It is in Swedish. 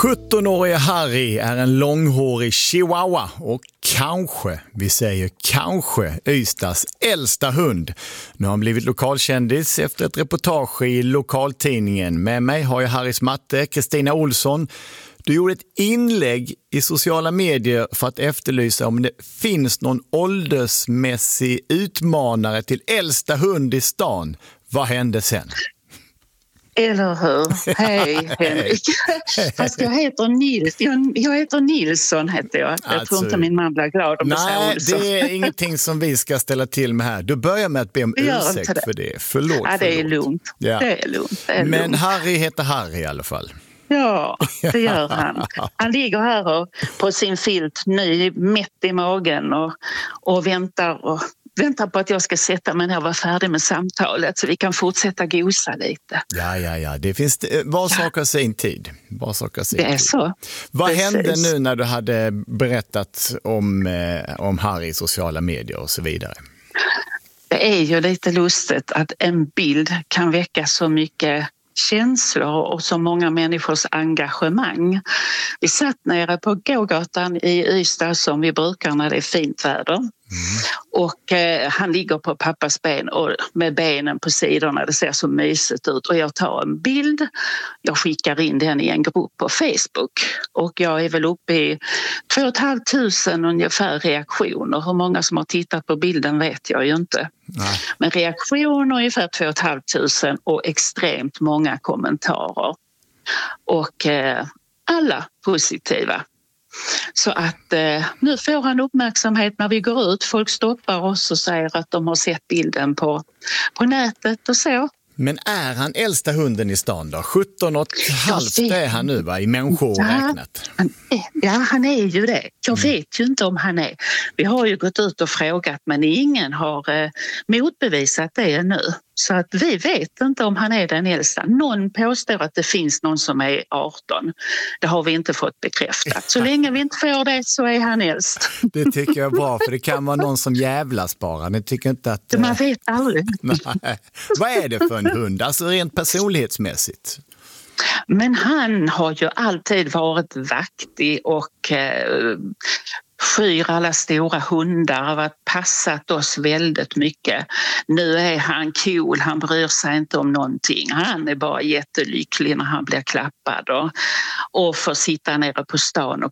17-åriga Harry är en långhårig chihuahua och vi säger kanske, Ystads äldsta hund. Nu har han blivit lokalkändis efter ett reportage i lokaltidningen. Med mig har jag Harrys matte, Kristina Olsson. Du gjorde ett inlägg i sociala medier för att efterlysa om det finns någon åldersmässig utmanare till äldsta hund i stan. Vad hände sen? Eller hur? Hej Henrik. Fast jag heter Nils. Jag heter Nilsson heter jag. Jag tror inte min man blir glad om du säger Olsson. Nej, det är ingenting som vi ska ställa till med här. Du börjar med att be om ursäkt för det. Förlåt. Ja, det är lugnt. Ja. Det är lugnt. Men Harry heter Harry i alla fall. Ja, det gör han. Han ligger här på sin filt ny, mätt i magen och väntar på att jag ska sätta mig ner och vara färdig med samtalet så vi kan fortsätta gosa lite. Ja. Det finns var sak har sin tid. Det är så. Vad hände nu när du hade berättat om Harry i sociala medier och så vidare? Det är ju lite lustigt att en bild kan väcka så mycket känslor och så många människors engagemang. Vi satt nere på gågatan i Ystad som vi brukar när det är fint väder. Och han ligger på pappas ben och med benen på sidorna, det ser så mysigt ut och jag tar en bild, jag skickar in den i en grupp på Facebook och jag är väl uppe i 2 500 ungefär reaktioner. Hur många som har tittat på bilden vet jag ju inte. Nej. Men reaktioner ungefär 2 500 och extremt många kommentarer och alla positiva. Så att nu får han uppmärksamhet när vi går ut. Folk stoppar oss och säger att de har sett bilden på nätet och så. Men är han äldsta hunden i stan då? 17,5 är han nu i människor räknat. Ja, han är ju det. Jag vet ju inte om han är. Vi har ju gått ut och frågat men ingen har motbevisat det ännu. Så att vi vet inte om han är den äldsta. Någon påstår att det finns någon som är 18. Det har vi inte fått bekräftat. Så länge vi inte får det så är han äldst. Det tycker jag är bra för det kan vara någon som jävlas bara. Ni tycker inte att... Man vet aldrig. Nej. Vad är det för en hund? Alltså rent personlighetsmässigt. Men han har ju alltid varit vaktig och skyr alla stora hundar, har passat oss väldigt mycket. Nu är han cool, han bryr sig inte om någonting. Han är bara jättelycklig när han blir klappad och får sitta nere på stan och